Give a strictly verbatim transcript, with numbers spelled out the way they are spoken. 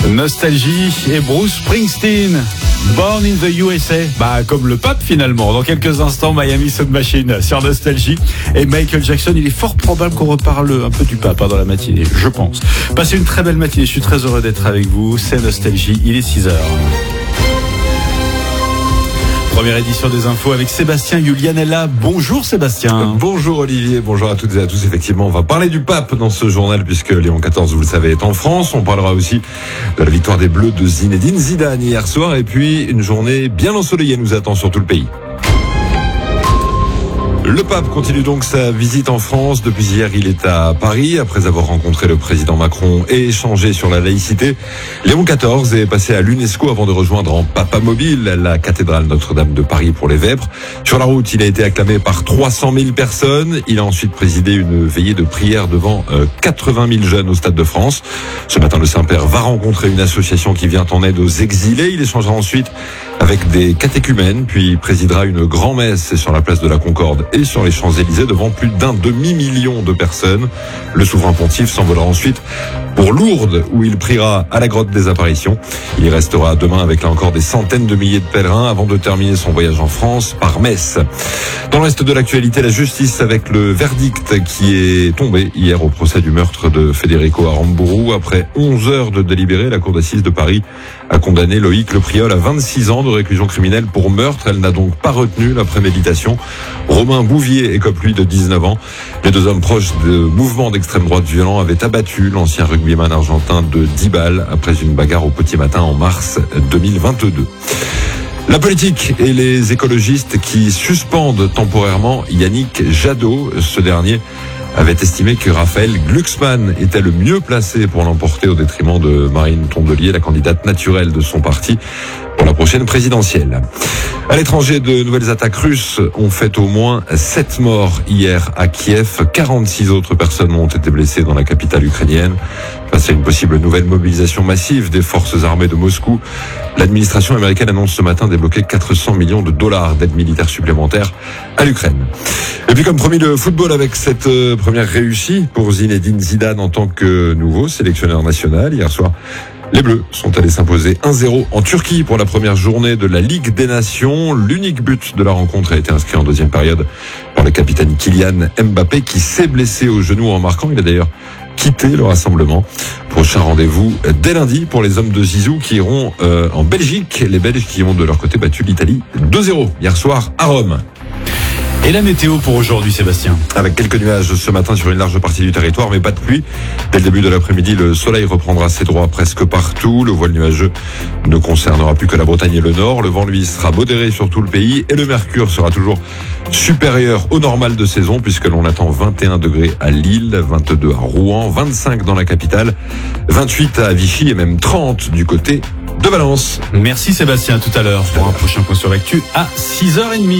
Nostalgie et Bruce Springsteen, Born in the U S A, bah comme le pape finalement. Dans quelques instants, Miami Sound Machine sur Nostalgie et Michael Jackson. Il est fort probable qu'on reparle un peu du pape hein, dans la matinée, je pense. Passez une très belle matinée, je suis très heureux d'être avec vous. C'est Nostalgie, il est six heures. Première édition des infos avec Sébastien Julianella. Bonjour Sébastien. Bonjour Olivier, bonjour à toutes et à tous. Effectivement, on va parler du pape dans ce journal puisque Léon quatorze, vous le savez, est en France. On parlera aussi de la victoire des Bleus de Zinedine Zidane hier soir. Et puis, une journée bien ensoleillée nous attend sur tout le pays. Le pape continue donc sa visite en France. Depuis hier, il est à Paris. Après avoir rencontré le président Macron et échangé sur la laïcité, Léon quatorze est passé à l'UNESCO avant de rejoindre en Papa Mobile la cathédrale Notre-Dame de Paris pour les Vêpres. Sur la route, il a été acclamé par trois cent mille personnes. Il a ensuite présidé une veillée de prière devant quatre-vingt mille jeunes au Stade de France. Ce matin, le Saint-Père va rencontrer une association qui vient en aide aux exilés. Il échangera ensuite avec des catéchumènes, puis présidera une grand-messe sur la place de la Concorde et sur les Champs-Élysées devant plus d'un demi-million de personnes. Le souverain pontife s'envolera ensuite pour Lourdes où il priera à la grotte des apparitions. Il y restera demain avec là encore des centaines de milliers de pèlerins avant de terminer son voyage en France par Metz. Dans le reste de l'actualité, la justice avec le verdict qui est tombé hier au procès du meurtre de Federico Aramburu. Après onze heures de délibéré, la cour d'assises de Paris a condamné Loïc Le Priol à vingt-six ans de réclusion criminelle pour meurtre. Elle n'a donc pas retenu la préméditation. Romain Bouvier écope lui de dix-neuf ans. Les deux hommes proches de mouvements d'extrême droite violents avaient abattu l'ancien rugbyman argentin de dix balles après une bagarre au petit matin en mars deux mille vingt-deux. La politique et les écologistes qui suspendent temporairement Yannick Jadot. Ce dernier avait estimé que Raphaël Glucksmann était le mieux placé pour l'emporter au détriment de Marine Tondelier, la candidate naturelle de son parti pour la prochaine présidentielle. À l'étranger, de nouvelles attaques russes ont fait au moins sept morts hier à Kiev. quarante-six autres personnes ont été blessées dans la capitale ukrainienne. Face à une possible nouvelle mobilisation massive des forces armées de Moscou, l'administration américaine annonce ce matin débloquer quatre cents millions de dollars d'aide militaire supplémentaire à l'Ukraine. Et puis comme promis, le football avec cette première réussie pour Zinedine Zidane en tant que nouveau sélectionneur national. Hier soir, les Bleus sont allés s'imposer un zéro en Turquie pour la première journée de la Ligue des Nations. L'unique but de la rencontre a été inscrit en deuxième période par le capitaine Kylian Mbappé qui s'est blessé au genou en marquant. Il a d'ailleurs quitté le rassemblement. Prochain rendez-vous dès lundi pour les hommes de Zizou qui iront euh, en Belgique. Les Belges qui ont de leur côté battu l'Italie deux zéro hier soir à Rome. Et la météo pour aujourd'hui, Sébastien? Avec quelques nuages ce matin sur une large partie du territoire, mais pas de pluie. Dès le début de l'après-midi, le soleil reprendra ses droits presque partout. Le voile nuageux ne concernera plus que la Bretagne et le Nord. Le vent, lui, sera modéré sur tout le pays et le mercure sera toujours supérieur au normal de saison puisque l'on attend vingt et un degrés à Lille, vingt-deux à Rouen, vingt-cinq dans la capitale, vingt-huit à Vichy et même trente du côté de Valence. Merci Sébastien, à tout à l'heure pour un prochain point sur l'actu à six heures trente.